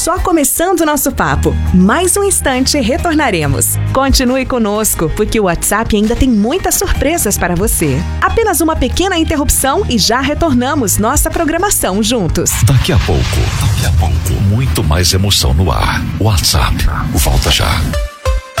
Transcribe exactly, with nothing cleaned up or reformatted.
só começando o nosso papo. Mais um instante retornaremos. Continue conosco, porque o WhatsApp ainda tem muitas surpresas para você. Apenas uma pequena interrupção e já retornamos nossa programação juntos. Daqui a pouco, daqui a pouco, muito mais emoção no ar. WhatsApp, volta já.